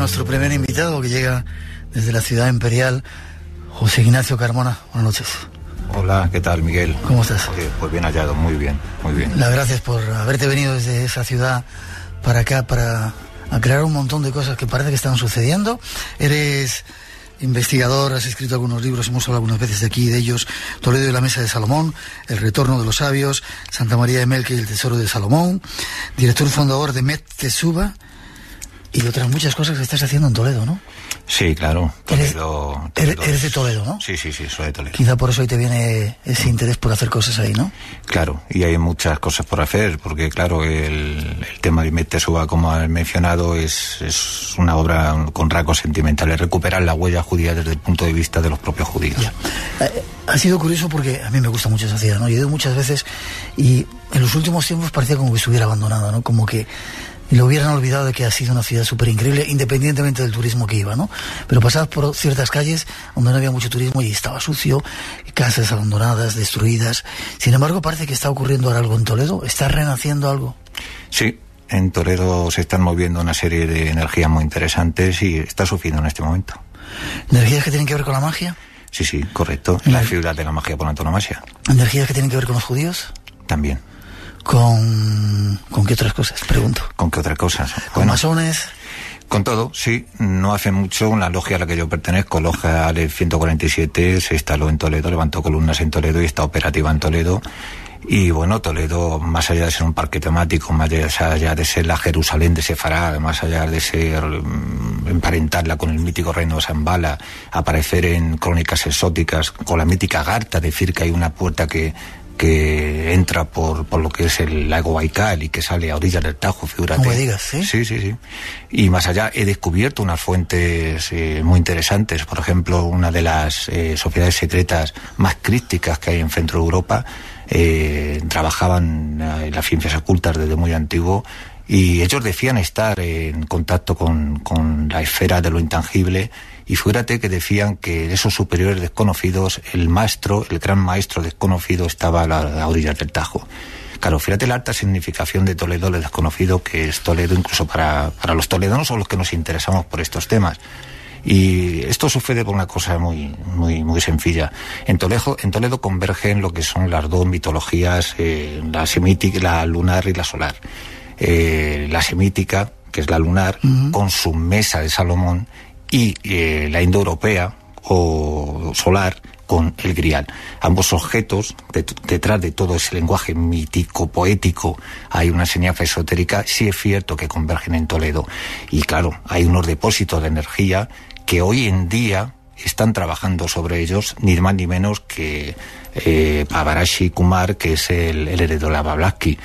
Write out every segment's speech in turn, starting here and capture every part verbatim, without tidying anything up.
nuestro primer invitado que llega desde la ciudad imperial, José Ignacio Carmona. Buenas noches. Hola, ¿qué tal, Miguel? ¿Cómo estás? Oye, pues bien hallado, muy bien, muy bien. Las gracias por haberte venido desde esa ciudad para acá, para aclarar un montón de cosas que parece que están sucediendo. Eres investigador, has escrito algunos libros, hemos hablado algunas veces de aquí, de ellos: Toledo y la Mesa de Salomón, El Retorno de los Sabios, Santa María de Melque y el Tesoro de Salomón, director fundador de Metzesuba, y de otras muchas cosas que estás haciendo en Toledo, ¿no? Sí, claro. Toledo, eres, Toledo eres de es... Toledo, ¿no? Sí, sí, sí, soy de Toledo. Quizá por eso hoy te viene ese interés por hacer cosas ahí, ¿no? Claro, y hay muchas cosas por hacer, porque claro, el, el tema de Metzesuba, como has mencionado, es, es una obra con rasgos sentimentales, recuperar la huella judía desde el punto de vista de los propios judíos. Ya. Eh, ha sido curioso porque a mí me gusta mucho esa ciudad, ¿no? Yo he ido muchas veces y en los últimos tiempos parecía como que estuviera abandonada, ¿no? Como que lo hubieran olvidado de que ha sido una ciudad súper increíble, independientemente del turismo que iba, ¿no? Pero pasabas por ciertas calles donde no había mucho turismo y estaba sucio, casas abandonadas, destruidas. Sin embargo, parece que está ocurriendo ahora algo en Toledo. ¿Está renaciendo algo? Sí, en Toledo se están moviendo una serie de energías muy interesantes y está sucediendo en este momento. ¿Energías que tienen que ver con la magia? Sí, sí, correcto. La ciudad de la magia por antonomasia. ¿Energías que tienen que ver con los judíos? También. ¿Con, ¿Con qué otras cosas? Pregunto. ¿Con qué otras cosas? ¿Con bueno, masones? Con todo, sí. No hace mucho la logia a la que yo pertenezco, Logia Ale ciento cuarenta y siete, se instaló en Toledo, levantó columnas en Toledo y está operativa en Toledo. Y bueno, Toledo, más allá de ser un parque temático, más allá de ser la Jerusalén de Sefarad, más allá de ser um, emparentarla con el mítico reino de Zambala, aparecer en crónicas exóticas con la mítica Garta, decir que hay una puerta que que entra por, por lo que es el lago Baikal y que sale a orillas del Tajo, figúrate. No me digas, ¿sí? Sí, sí, sí. Y más allá he descubierto unas fuentes eh, muy interesantes. Por ejemplo, una de las eh, sociedades secretas más crípticas que hay en Centro Europa, eh, trabajaban en las ciencias ocultas desde muy antiguo, y ellos decían estar en contacto con, con la esfera de lo intangible. Y fíjate que decían que esos superiores desconocidos, el maestro, el gran maestro desconocido, estaba a la, a la orilla del Tajo. Claro, fíjate la alta significación de Toledo, el desconocido que es Toledo, incluso para, para los toledanos o los que nos interesamos por estos temas. Y esto sucede por una cosa muy, muy, muy sencilla. En Toledo, en Toledo convergen lo que son las dos mitologías, eh, la semítica, la lunar y la solar. Eh, la semítica, que es la lunar, uh-huh, con su mesa de Salomón, y eh, la indoeuropea o solar con el grial. Ambos objetos, de, detrás de todo ese lenguaje mítico, poético, hay una enseñanza esotérica. Sí es cierto que convergen en Toledo. Y claro, hay unos depósitos de energía que hoy en día están trabajando sobre ellos, ni más ni menos que eh, Maharishi Kumar, que es el, el heredero de Blavatsky.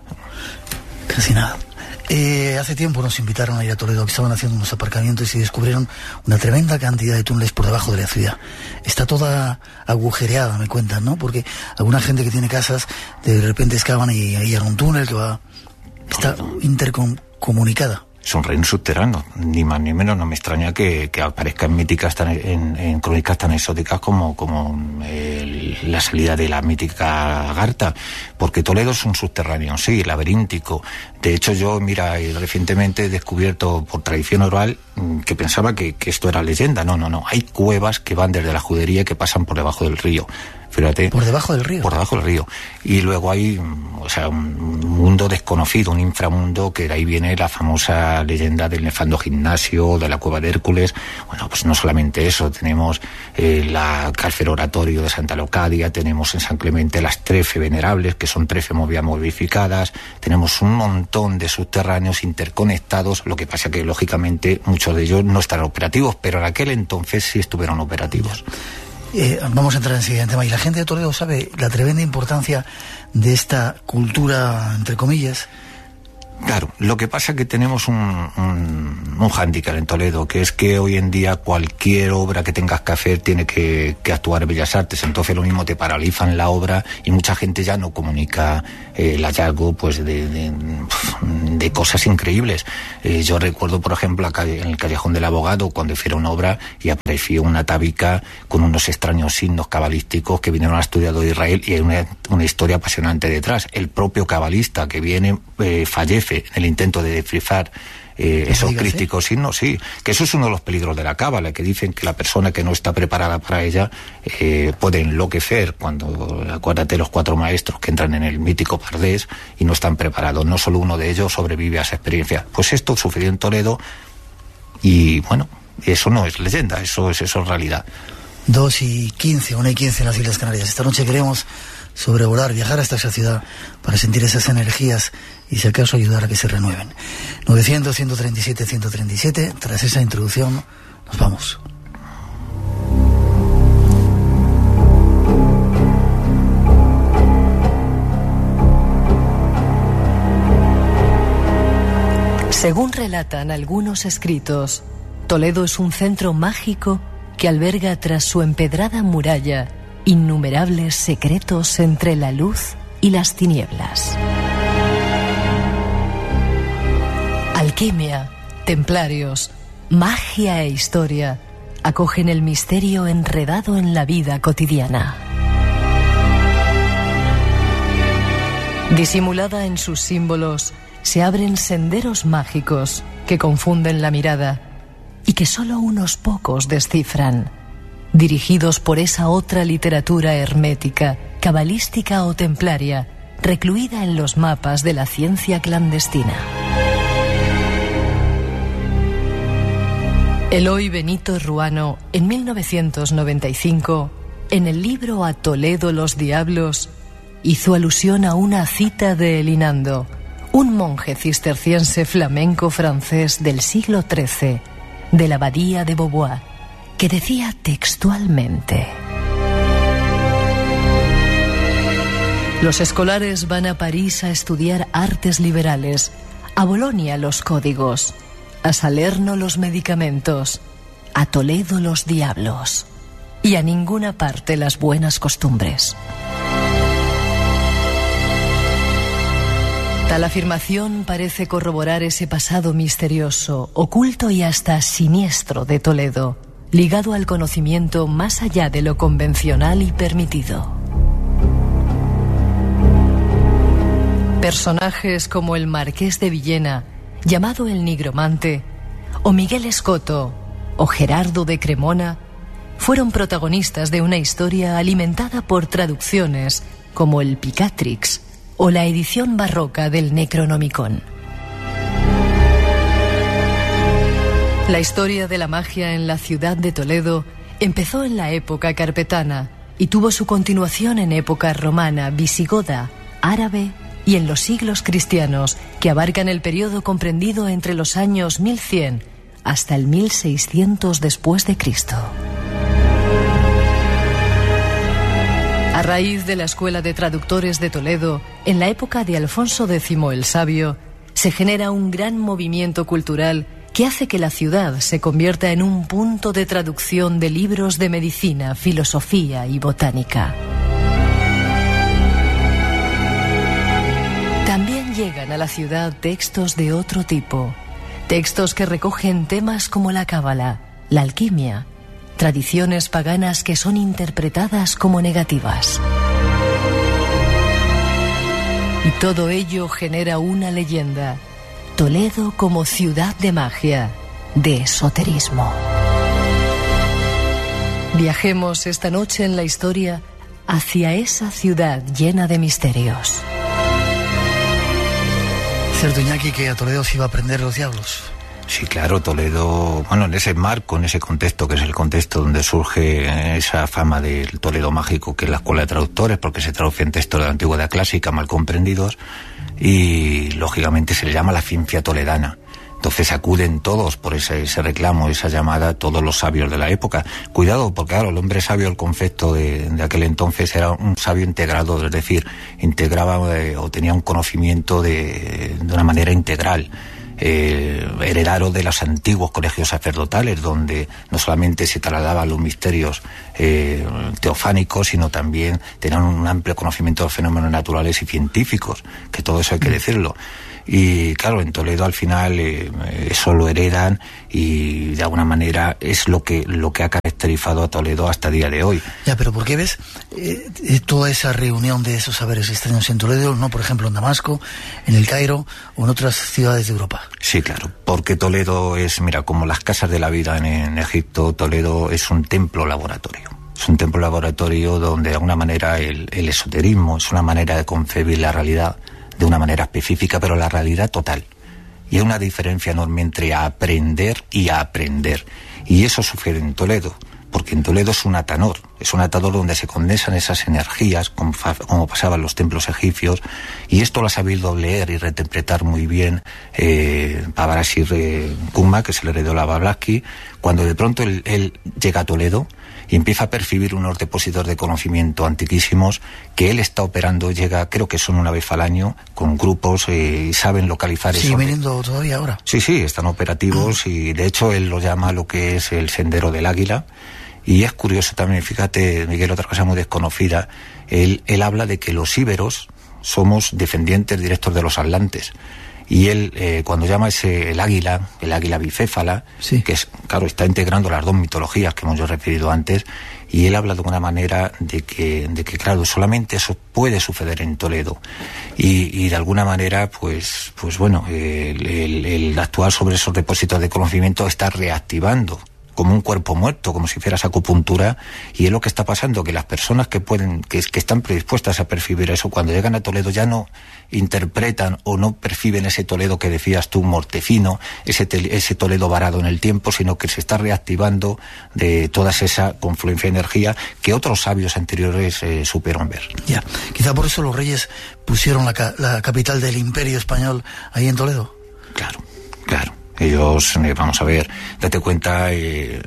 Casi nada. Eh, hace tiempo nos invitaron a ir a Toledo, que estaban haciendo unos aparcamientos y descubrieron una tremenda cantidad de túneles por debajo de la ciudad. Está toda agujereada, me cuentan, ¿no? Porque alguna gente que tiene casas de repente excavan y ahí hay un túnel que va... Está intercomunicada. Es un reino subterráneo, ni más ni menos. No me extraña que, que aparezcan míticas tan, en, en crónicas tan exóticas como, como el, la salida de la mítica Garta, porque Toledo es un subterráneo, sí, laberíntico. De hecho, yo, mira, recientemente he descubierto por tradición oral que pensaba que, que esto era leyenda. No, no, no. Hay cuevas que van desde la judería y que pasan por debajo del río. Fíjate, por debajo del río. Por debajo del río. Y luego hay, o sea, un mundo desconocido, un inframundo, que de ahí viene la famosa leyenda del nefando gimnasio, de la cueva de Hércules. Bueno, pues no solamente eso, tenemos eh, la cárcel oratorio de Santa Leocadia, tenemos en San Clemente las trece venerables, que son trece movias movificadas, tenemos un montón de subterráneos interconectados, lo que pasa que lógicamente muchos de ellos no están operativos, pero en aquel entonces sí estuvieron operativos. Eh, vamos a entrar enseguida en tema. ¿Y la gente de Toledo sabe la tremenda importancia de esta cultura, entre comillas? Claro, lo que pasa es que tenemos un, un, un hándicap en Toledo, que es que hoy en día cualquier obra que tengas que hacer tiene que, que actuar en Bellas Artes. Entonces lo mismo te paralizan la obra y mucha gente ya no comunica eh, el hallazgo pues de, de, de cosas increíbles. Eh, yo recuerdo, por ejemplo, acá en el Callejón del Abogado, cuando hiciera una obra y apareció una tabica con unos extraños signos cabalísticos que vinieron a estudiar de Israel, y hay una, una historia apasionante detrás. El propio cabalista que viene eh, fallece defe, en el intento de descifrar eh, esos digas, crípticos ¿eh? signos, sí, que eso es uno de los peligros de la cábala, que dicen que la persona que no está preparada para ella eh, puede enloquecer cuando, acuérdate, los cuatro maestros que entran en el mítico Pardés y no están preparados, no solo uno de ellos sobrevive a esa experiencia. Pues esto sucedió en Toledo y bueno, eso no es leyenda, eso es, eso es realidad. Dos y quince, una y quince en las Islas Canarias. Esta noche queremos sobrevolar, viajar hasta esa ciudad para sentir esas energías y si acaso ayudar a que se renueven. novecientos, ciento treinta y siete, ciento treinta y siete. Tras esa introducción, nos vamos. Según relatan algunos escritos, Toledo es un centro mágico que alberga tras su empedrada muralla innumerables secretos entre la luz y las tinieblas. Alquimia, templarios, magia e historia acogen el misterio enredado en la vida cotidiana. Disimulada en sus símbolos, se abren senderos mágicos que confunden la mirada y que solo unos pocos descifran, dirigidos por esa otra literatura hermética, cabalística o templaria, recluida en los mapas de la ciencia clandestina. Eloy Benito Ruano, en mil novecientos noventa y cinco, en el libro A Toledo los Diablos, hizo alusión a una cita de Elinando, un monje cisterciense flamenco francés del siglo trece, de la abadía de Beauvoir, que decía textualmente: los escolares van a París a estudiar artes liberales, a Bolonia los códigos, a Salerno los medicamentos, a Toledo los diablos y a ninguna parte las buenas costumbres. Tal afirmación parece corroborar ese pasado misterioso, oculto y hasta siniestro de Toledo, ligado al conocimiento más allá de lo convencional y permitido. Personajes como el Marqués de Villena, llamado el Nigromante, o Miguel Escoto, o Gerardo de Cremona, fueron protagonistas de una historia alimentada por traducciones como el Picatrix o la edición barroca del Necronomicon. La historia de la magia en la ciudad de Toledo empezó en la época carpetana y tuvo su continuación en época romana, visigoda, árabe y en los siglos cristianos, que abarcan el periodo comprendido entre los años mil cien hasta el mil seiscientos después de Cristo. A raíz de la Escuela de Traductores de Toledo, en la época de Alfonso X el Sabio, se genera un gran movimiento cultural que hace que la ciudad se convierta en un punto de traducción de libros de medicina, filosofía y botánica. También llegan a la ciudad textos de otro tipo, textos que recogen temas como la cábala, la alquimia, tradiciones paganas que son interpretadas como negativas. Y todo ello genera una leyenda: Toledo como ciudad de magia, de esoterismo. Viajemos esta noche en la historia hacia esa ciudad llena de misterios. Cierto, Iñaki, que a Toledo se iba a prender los diablos. Sí, claro, Toledo, bueno, en ese marco, en ese contexto, que es el contexto donde surge esa fama del Toledo mágico, que es la Escuela de Traductores, porque se traducen textos de la antigüedad clásica mal comprendidos, y lógicamente se le llama la ciencia toledana. Entonces acuden todos por ese, ese reclamo, esa llamada, todos los sabios de la época. Cuidado, porque claro, el hombre sabio, el concepto de, de aquel entonces era un sabio integrado, es decir, integraba eh, o tenía un conocimiento de, de una manera integral. Eh, heredero de los antiguos colegios sacerdotales, donde no solamente se trasladaban los misterios eh, teofánicos, sino también tenían un amplio conocimiento de los fenómenos naturales y científicos, que todo eso hay que decirlo. Y claro, en Toledo al final eh, eso lo heredan y de alguna manera es lo que lo que ha caracterizado a Toledo hasta el día de hoy. Ya, pero ¿por qué ves eh, toda esa reunión de esos saberes extraños en Toledo, no por ejemplo en Damasco, en el Cairo o en otras ciudades de Europa? Sí, claro, porque Toledo es, mira, como las casas de la vida en, en Egipto, Toledo es un templo laboratorio. Es un templo laboratorio donde de alguna manera el, el esoterismo es una manera de concebir la realidad de una manera específica, pero la realidad total. Y hay una diferencia enorme entre aprender y aprender. Y eso sucede en Toledo, porque en Toledo es un atanor, es un atador donde se condensan esas energías, como, como pasaba en los templos egipcios, y esto lo ha sabido leer y reinterpretar muy bien eh, Pavarasir eh, Kuma, que es el heredero de Blavatsky, cuando de pronto él, él llega a Toledo y empieza a percibir unos depósitos de conocimiento antiquísimos que él está operando, llega, creo que son una vez al año, con grupos eh, y saben localizar eso. ¿Sigue viniendo todavía ahora? Sí, sí, están operativos ah. y de hecho él lo llama lo que es el Sendero del Águila. Y es curioso también, fíjate, Miguel, otra cosa muy desconocida, él, él habla de que los íberos somos descendientes directos de los atlantes. Y él, eh, cuando llama ese el águila, el águila bicéfala, sí. que es, claro, está integrando las dos mitologías que hemos yo referido antes, y él habla de una manera de que, de que claro, solamente eso puede suceder en Toledo. Y, y de alguna manera, pues, pues bueno, el, el, el actuar sobre esos depósitos de conocimiento está reactivando como un cuerpo muerto, como si hicieras acupuntura, y es lo que está pasando, que las personas que pueden, que, que están predispuestas a percibir eso, cuando llegan a Toledo ya no interpretan o no perciben ese Toledo que decías tú, mortecino, ese, te, ese Toledo varado en el tiempo, sino que se está reactivando de toda esa confluencia de energía que otros sabios anteriores eh, supieron ver. Ya, quizá por eso los reyes pusieron la, la capital del Imperio Español ahí en Toledo. Claro, claro. Ellos, eh, vamos a ver, date cuenta, eh,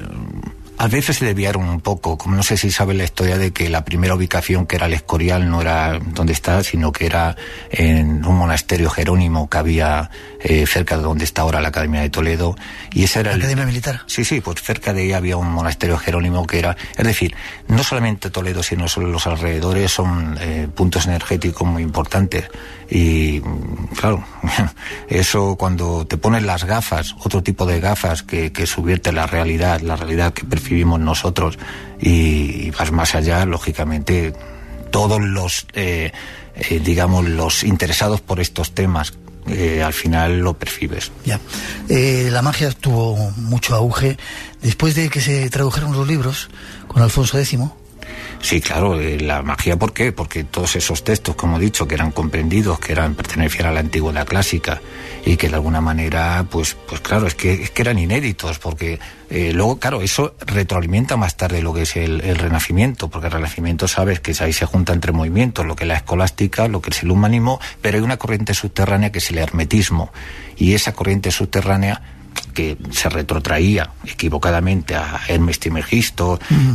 a veces se desviaron un poco, como no sé si sabes la historia de que la primera ubicación, que era el Escorial, no era donde está, sino que era en un monasterio jerónimo que había eh, cerca de donde está ahora la Academia de Toledo. Y ese era ¿La el, Academia Militar? Sí, sí, pues cerca de ahí había un monasterio jerónimo que era, es decir, no solamente Toledo, sino solo los alrededores son eh, puntos energéticos muy importantes. Y claro, eso cuando te pones las gafas, otro tipo de gafas que, que subvierte la realidad, la realidad que percibimos nosotros, y, y vas más allá, lógicamente, todos los, eh, eh, digamos, los interesados por estos temas, eh, al final lo percibes. Ya. Eh, la magia tuvo mucho auge después de que se tradujeron los libros con Alfonso X. Sí, claro, eh, la magia, ¿por qué? Porque todos esos textos, como he dicho, que eran comprendidos, que eran pertenecían a la antigüedad clásica y que de alguna manera, pues, pues claro, es que, es que eran inéditos, porque eh, luego, claro, eso retroalimenta más tarde lo que es el, el Renacimiento, porque el Renacimiento, sabes, que ahí se juntan tres movimientos, lo que es la escolástica, lo que es el humanismo, pero hay una corriente subterránea que es el hermetismo, y esa corriente subterránea que se retrotraía equivocadamente a Hermes Trismegisto, mm.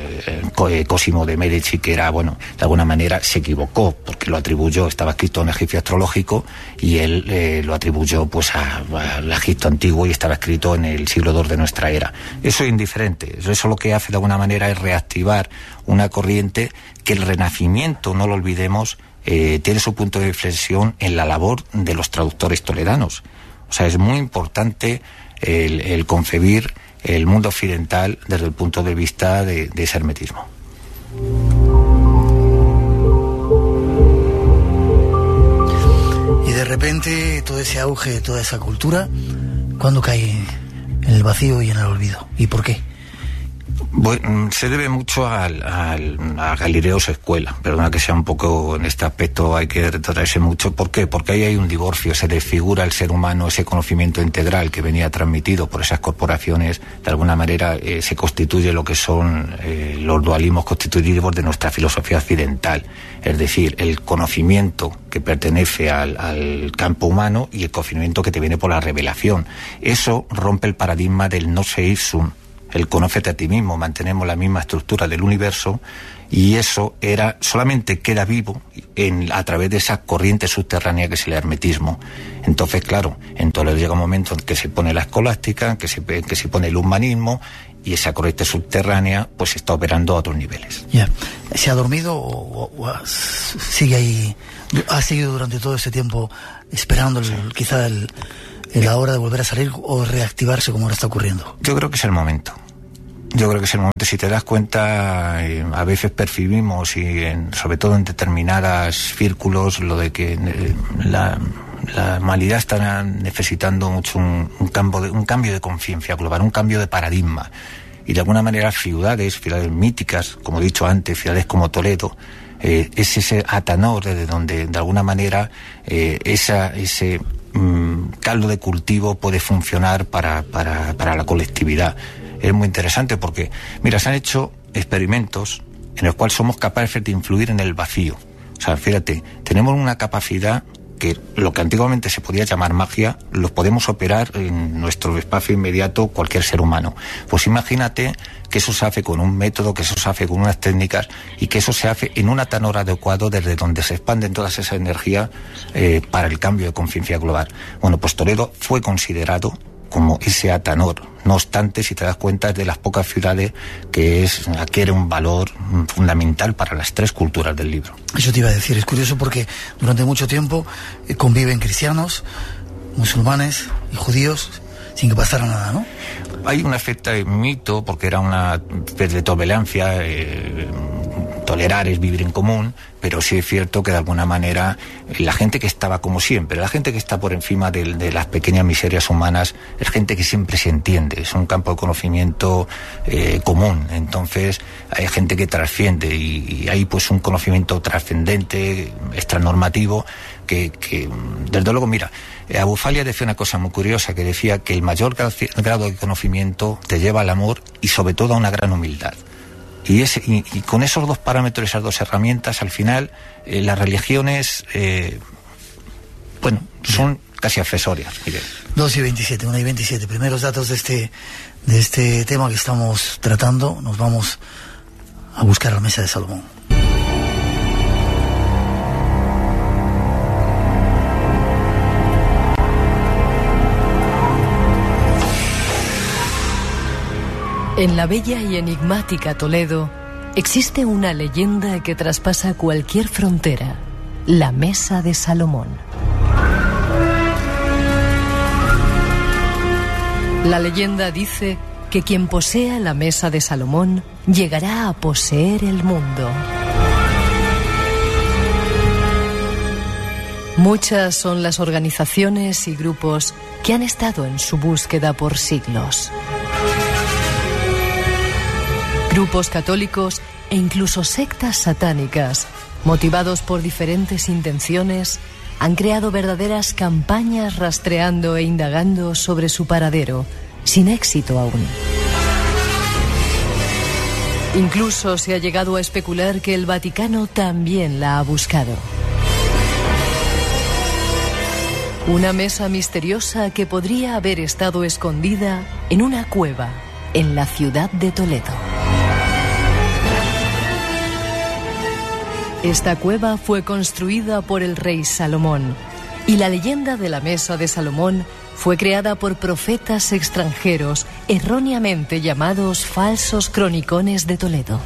eh, Cosimo de Medici, que era, bueno, de alguna manera se equivocó, porque lo atribuyó, estaba escrito en egipcio astrológico, y él eh, lo atribuyó pues al Egipto antiguo, y estaba escrito en el siglo segundo de nuestra era. Eso es indiferente, eso lo que hace de alguna manera es reactivar una corriente que el Renacimiento, no lo olvidemos, eh, tiene su punto de inflexión en la labor de los traductores toledanos. O sea, es muy importante el, el concebir el mundo occidental desde el punto de vista de, de ese hermetismo. Y de repente todo ese auge, toda esa cultura, ¿cuándo cae en el vacío y en el olvido? ¿Y por qué? Bueno, se debe mucho al, al, a Galileo su escuela. Perdona que sea un poco en este aspecto, hay que retratarse mucho. ¿Por qué? Porque ahí hay un divorcio, se desfigura el ser humano, ese conocimiento integral que venía transmitido por esas corporaciones. De alguna manera eh, se constituye lo que son eh, los dualismos constitutivos de nuestra filosofía occidental. Es decir, el conocimiento que pertenece al, al campo humano y el conocimiento que te viene por la revelación. Eso rompe el paradigma del no se ipsum, el conócete a ti mismo. Mantenemos la misma estructura del universo Y eso era solamente queda vivo en, a través de esa corriente subterránea que es el hermetismo. Entonces, claro, en Toledo llega un momento en que se pone la escolástica, que se, que se pone el humanismo, y esa corriente subterránea pues está operando a otros niveles. Ya. ¿Se ha dormido o, o, o sigue ahí? ¿Ha seguido durante todo ese tiempo esperando el, sí. quizá el, el la hora de volver a salir o reactivarse como ahora está ocurriendo? Yo creo que es el momento. Yo creo que es el momento. Si te das cuenta, eh, a veces percibimos, y en, sobre todo en determinados círculos, lo de que eh, la, la humanidad está necesitando mucho un, un, cambio de, un cambio de conciencia global, un cambio de paradigma. Y de alguna manera ciudades, ciudades míticas, como he dicho antes, ciudades como Toledo, eh, es ese atanor desde donde de alguna manera eh, esa, ese mm, caldo de cultivo puede funcionar para, para, para la colectividad. Es muy interesante porque, mira, se han hecho experimentos en los cuales somos capaces de influir en el vacío. O sea, fíjate, tenemos una capacidad que lo que antiguamente se podía llamar magia, los podemos operar en nuestro espacio inmediato cualquier ser humano. Pues imagínate que eso se hace con un método, que eso se hace con unas técnicas y que eso se hace en un atanor adecuado desde donde se expanden todas esas energías eh, para el cambio de conciencia global. Bueno, pues Toledo fue considerado como ese atanor. No obstante, si te das cuenta, es de las pocas ciudades que es, adquiere un valor fundamental para las tres culturas del libro. Eso te iba a decir, es curioso porque durante mucho tiempo eh, conviven cristianos, musulmanes y judíos sin que pasara nada, ¿no? Hay un efecto de mito, porque era una de tolerancia, eh, tolerar es vivir en común, pero sí es cierto que de alguna manera la gente que estaba como siempre, la gente que está por encima de, de las pequeñas miserias humanas, es gente que siempre se entiende, es un campo de conocimiento eh, común. Entonces hay gente que trasciende y, y hay pues un conocimiento trascendente, extranormativo, que, que desde luego, mira, Abufalia decía una cosa muy curiosa, que decía que el mayor grado de conocimiento te lleva al amor y sobre todo a una gran humildad. Y, ese, y, y con esos dos parámetros, esas dos herramientas, al final, eh, las religiones, eh, bueno, son casi accesorias. Mire. dos y veintisiete, una y veintisiete. Primeros datos de este, de este tema que estamos tratando. Nos vamos a buscar a la mesa de Salomón. En la bella y enigmática Toledo existe una leyenda que traspasa cualquier frontera: la Mesa de Salomón. La leyenda dice que quien posea la Mesa de Salomón llegará a poseer el mundo. Muchas son las organizaciones y grupos que han estado en su búsqueda por siglos. Grupos católicos e incluso sectas satánicas, motivados por diferentes intenciones, han creado verdaderas campañas rastreando e indagando sobre su paradero, sin éxito aún. Incluso se ha llegado a especular que el Vaticano también la ha buscado. Una mesa misteriosa que podría haber estado escondida en una cueva en la ciudad de Toledo. Esta cueva fue construida por el rey Salomón, y la leyenda de la Mesa de Salomón fue creada por profetas extranjeros, erróneamente llamados falsos cronicones de Toledo.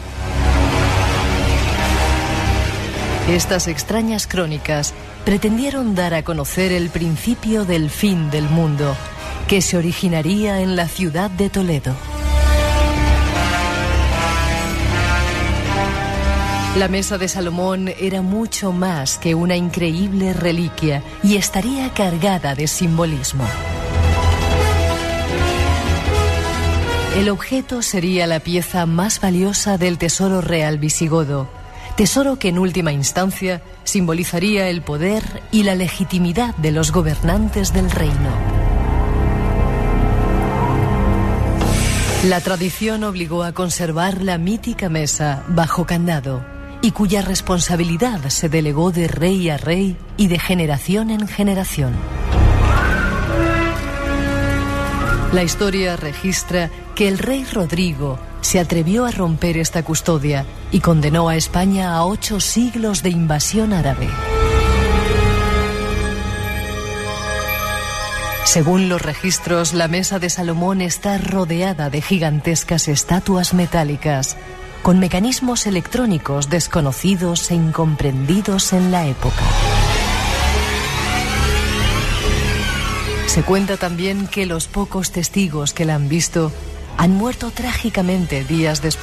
Estas extrañas crónicas pretendieron dar a conocer el principio del fin del mundo, que se originaría en la ciudad de Toledo. La Mesa de Salomón era mucho más que una increíble reliquia y estaría cargada de simbolismo. El objeto sería la pieza más valiosa del tesoro real visigodo, tesoro que en última instancia simbolizaría el poder y la legitimidad de los gobernantes del reino. La tradición obligó a conservar la mítica mesa bajo candado, y cuya responsabilidad se delegó de rey a rey y de generación en generación. La historia registra que el rey Rodrigo se atrevió a romper esta custodia y condenó a España a ocho siglos de invasión árabe. Según los registros, la Mesa de Salomón está rodeada de gigantescas estatuas metálicas, con mecanismos electrónicos desconocidos e incomprendidos en la época. Se cuenta también que los pocos testigos que la han visto han muerto trágicamente días después.